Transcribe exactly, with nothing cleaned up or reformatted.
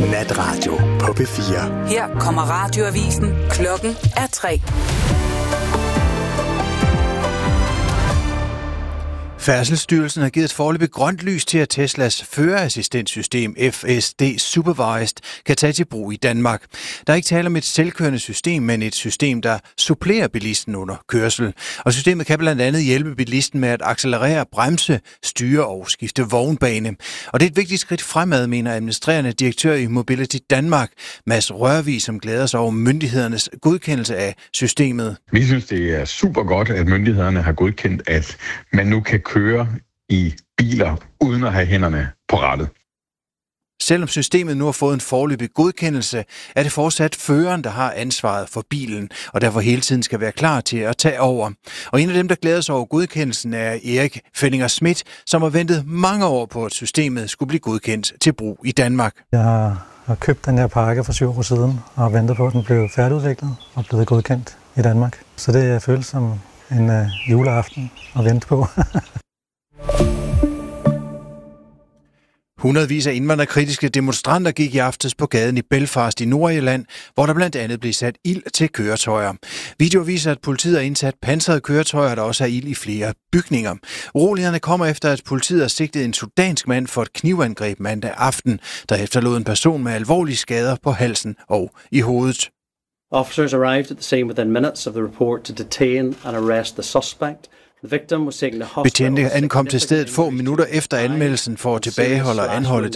Natradio på P fire. Her kommer radioavisen. Klokken er tre. Færdselsstyrelsen har givet et foreløbigt grønt lys til, at Teslas førerassistentsystem F S D Supervised kan tage til brug i Danmark. Der er ikke tale om et selvkørende system, men et system, der supplerer bilisten under kørsel. Og systemet kan blandt andet hjælpe bilisten med at accelerere, bremse, styre og skifte vognbane. Og det er et vigtigt skridt fremad, mener administrerende direktør i Mobility Danmark, Mads Rørvig, som glæder sig over myndighedernes godkendelse af systemet. Vi synes, det er super godt, at myndighederne har godkendt, at man nu kan køre i biler uden at have hænderne på rattet. Selvom systemet nu har fået en foreløbig godkendelse, er det fortsat føreren, der har ansvaret for bilen, og derfor hele tiden skal være klar til at tage over. Og en af dem, der glæder sig over godkendelsen, er Erik Fenninger Schmidt, som har ventet mange år på, at systemet skulle blive godkendt til brug i Danmark. Jeg har, har købt den her pakke for syv år siden, og har ventet på, at den blev færdigudviklet og blevet godkendt i Danmark. Så det føles som en uh, juleaften at vente på. Hundredvis af indvandrerkritiske demonstranter gik i aftes på gaden i Belfast i Nordirland, hvor der blandt andet blev sat ild til køretøjer. Videoer viser, at politiet har indsat pansrede køretøjer, der også er ild i flere bygninger. Urolighederne kommer efter, at politiet har sigtet en sudansk mand for et knivangreb mandag aften, der efterlod en person med alvorlige skader på halsen og i hovedet. Officers arrived at the scene within minutes of the report to detain and arrest the suspect. Betjente ankom til stedet få minutter efter anmeldelsen for at tilbageholde og anholde